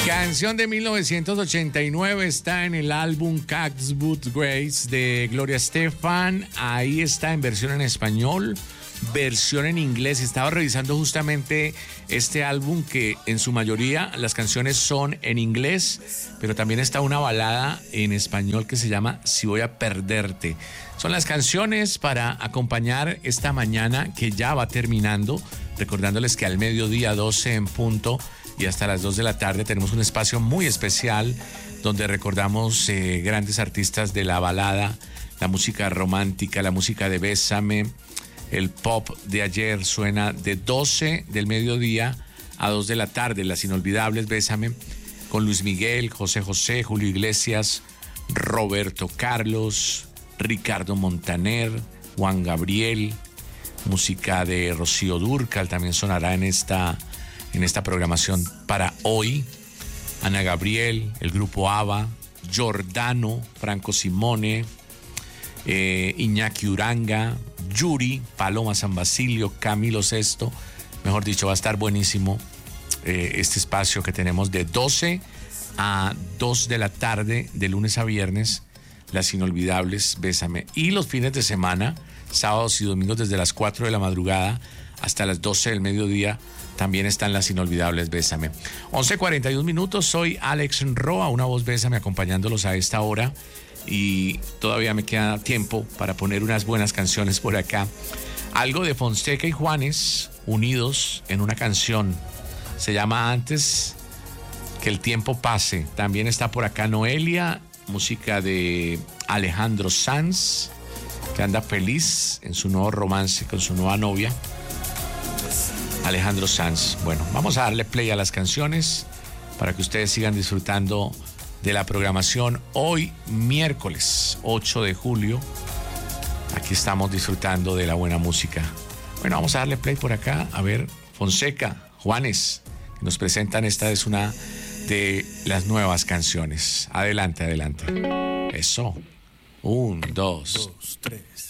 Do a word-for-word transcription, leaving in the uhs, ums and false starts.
Canción de mil novecientos ochenta y nueve, está en el álbum Cactus Boot Grace de Gloria Estefan. Ahí está en versión en español, versión en inglés. Estaba revisando justamente este álbum que en su mayoría las canciones son en inglés, pero también está una balada en español que se llama Si voy a perderte. Son las canciones para acompañar esta mañana que ya va terminando, recordándoles que al mediodía doce en punto y hasta las dos de la tarde tenemos un espacio muy especial donde recordamos eh, grandes artistas de la balada, la música romántica, la música de Bésame. El pop de ayer suena de doce del mediodía a dos de la tarde. Las inolvidables Bésame con Luis Miguel, José José, Julio Iglesias, Roberto Carlos, Ricardo Montaner, Juan Gabriel. Música de Rocío Dúrcal también sonará en esta, en esta programación para hoy. Ana Gabriel, el grupo ABBA, Giordano, Franco Simone, eh, Iñaki Uranga, Yuri, Paloma San Basilio, Camilo Sesto. Mejor dicho, va a estar buenísimo eh, este espacio que tenemos de doce a dos de la tarde, de lunes a viernes, las inolvidables Bésame. Y los fines de semana, sábados y domingos, desde las cuatro de la madrugada hasta las doce del mediodía, también están las inolvidables Bésame. once cuarenta y un minutos, soy Alex Roa, una voz Bésame acompañándolos a esta hora. Y todavía me queda tiempo para poner unas buenas canciones por acá. Algo de Fonseca y Juanes unidos en una canción. Se llama Antes que el tiempo pase. También está por acá Noelia, música de Alejandro Sanz, que anda feliz en su nuevo romance con su nueva novia, Alejandro Sanz. Bueno, vamos a darle play a las canciones para que ustedes sigan disfrutando de la programación hoy miércoles ocho de julio. Aquí estamos disfrutando de la buena música. Bueno, vamos a darle play por acá. A ver, Fonseca, Juanes, que nos presentan. Esta es una de las nuevas canciones. Adelante, adelante. Eso. Un, dos, dos, tres.